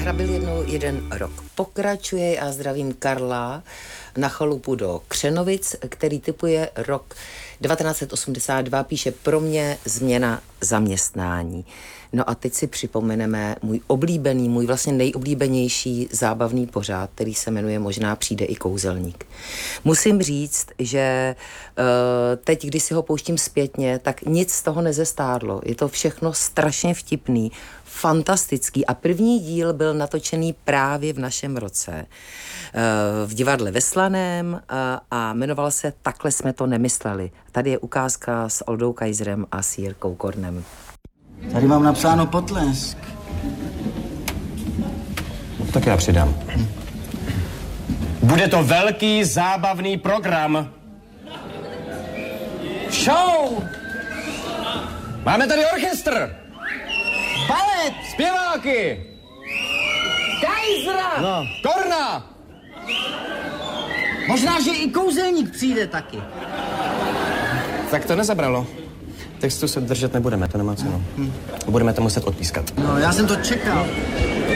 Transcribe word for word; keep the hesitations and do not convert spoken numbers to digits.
Hra byl jednou jeden rok. Pokračuje a zdravím Karla na chalupu do Křenovic, který typuje rok devatenáct set osmdesát dva, píše pro mě změna zaměstnání. No a teď si připomeneme můj oblíbený, můj vlastně nejoblíbenější zábavný pořad, který se jmenuje Možná přijde i kouzelník. Musím říct, že uh, teď, když si ho pouštím zpětně, tak nic z toho nezestárlo. Je to všechno strašně vtipný, fantastický a první díl byl natočený právě v našem roce uh, v divadle ve Slaném uh, a jmenoval se Takhle jsme to nemysleli. Tady je ukázka s Oldou Kaiserem a s Jirkou Kornem. Tady mám napsáno potlesk. Tak já přidám. Hm. Bude to velký zábavný program. Show! Máme tady orchestr! Balet! Zpěváky! Kaisera! No, Korna! Možná, že i kouzelník přijde taky. Tak to nezabralo. Textu se držet nebudeme, to nemá cenu. Budeme to muset odpískat. No, já jsem to čekal.